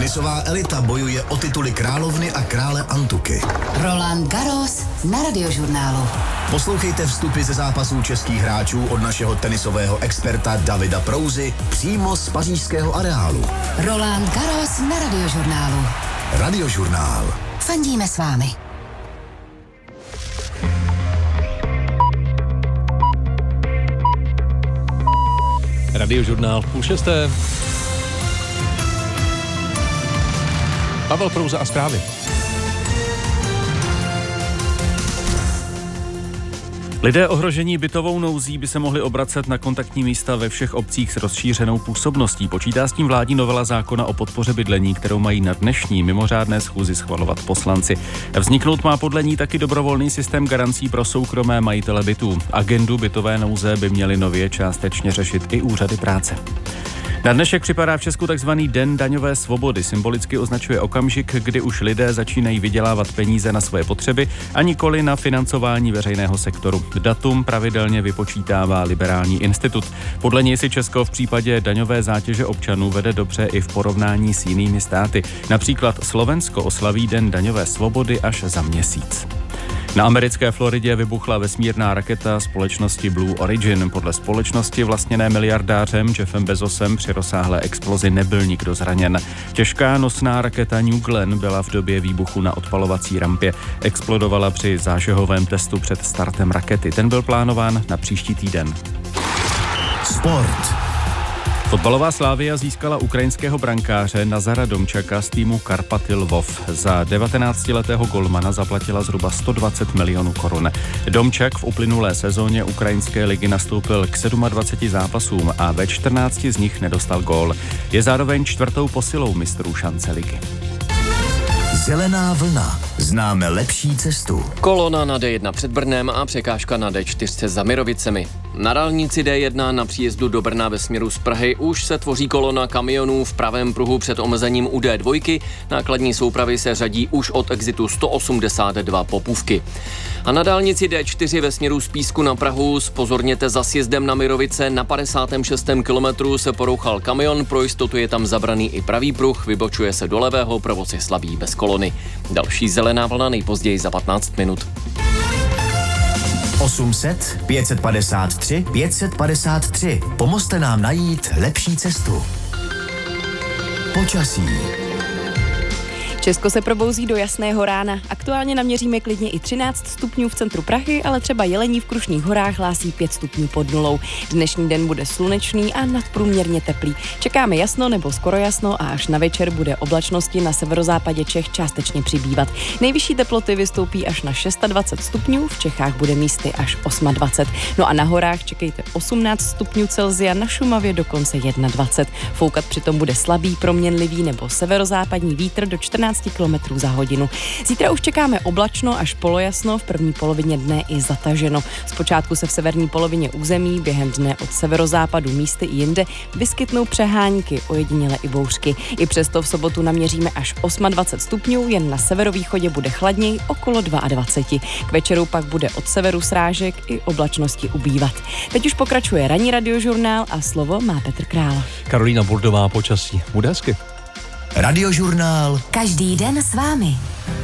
Tenisová elita bojuje o tituly královny a krále Antuky. Roland Garros na Radiožurnálu. Poslouchejte vstupy ze zápasů českých hráčů od našeho tenisového experta Davida Prouzy přímo z pařížského areálu. Roland Garros na Radiožurnálu. Radiožurnál. Fandíme s vámi. Radiožurnál 5:30. Pavel Prouza a zprávy. Lidé ohrožení bytovou nouzí by se mohli obracet na kontaktní místa ve všech obcích s rozšířenou působností. Počítá s tím vládní novela zákona o podpoře bydlení, kterou mají na dnešní mimořádné schůzi schvalovat poslanci. Vzniknout má podle ní taky dobrovolný systém garancí pro soukromé majitele bytů. Agendu bytové nouze by měly nově částečně řešit i úřady práce. Na dnešek připadá v Česku takzvaný Den daňové svobody. Symbolicky označuje okamžik, kdy už lidé začínají vydělávat peníze na svoje potřeby a nikoli na financování veřejného sektoru. Datum pravidelně vypočítává Liberální institut. Podle něj si Česko v případě daňové zátěže občanů vede dobře i v porovnání s jinými státy. Například Slovensko oslaví Den daňové svobody až za měsíc. Na americké Floridě vybuchla vesmírná raketa společnosti Blue Origin. Podle společnosti vlastněné miliardářem Jeffem Bezosem při rozsáhlé explozi nebyl nikdo zraněn. Těžká nosná raketa New Glenn byla v době výbuchu na odpalovací rampě. Explodovala při zážehovém testu před startem rakety. Ten byl plánován na příští týden. Sport. Fotbalová Slavia získala ukrajinského brankáře Nazara Domčaka z týmu Karpaty Lvov. Za 19letého golmana zaplatila zhruba 120 milionů korun. Domčak v uplynulé sezóně ukrajinské ligy nastoupil k 27 zápasům a ve 14 z nich nedostal gól. Je zároveň čtvrtou posilou mistrů šance ligy. Zelená vlna. Známe lepší cestu. Kolona na D1 před Brnem a překážka na D4 za Mirovicemi. Na dálnici D1 na příjezdu do Brna ve směru z Prahy už se tvoří kolona kamionů v pravém pruhu před omezením u D2. Nákladní soupravy se řadí už od exitu 182 Popůvky. A na dálnici D4 ve směru z Písku na Prahu zpozorněte za sjezdem na Mirovice. Na 56. kilometru se porouchal kamion, pro jistotu je tam zabraný i pravý pruh, vybočuje se do levého, provoz je slabý bez kolony. Další zelená vlna nejpozději za 15 minut. 800 553 553. Pomozte nám najít lepší cestu. Počasí. Česko se probouzí do jasného rána. Aktuálně naměříme klidně i 13 stupňů v centru Prahy, ale třeba Jelení v Krušných horách hlásí 5 stupňů pod nulou. Dnešní den bude slunečný a nadprůměrně teplý. Čekáme jasno nebo skoro jasno a až na večer bude oblačnosti na severozápadě Čech částečně přibývat. Nejvyšší teploty vystoupí až na 26 stupňů, v Čechách bude místy až 28. No a na horách čekejte 18 stupňů Celsia, na Šumavě dokonce 21. Foukat přitom bude slabý, proměnlivý nebo severozápadní vítr do 14 km za hodinu. Zítra už čekáme oblačno až polojasno, v první polovině dne i zataženo. Zpočátku se v severní polovině území během dne od severozápadu místy i jinde vyskytnou přehánky, ojediněle i bouřky. I přesto v sobotu naměříme až 28 stupňů, jen na severovýchodě bude chladněji okolo 22. K večeru pak bude od severu srážek i oblačnosti ubývat. Teď už pokračuje ranní radiožurnál a slovo má Petr Král. Karolína Burdová, počasí. Bude hezky. Radiožurnál. Každý den s vámi.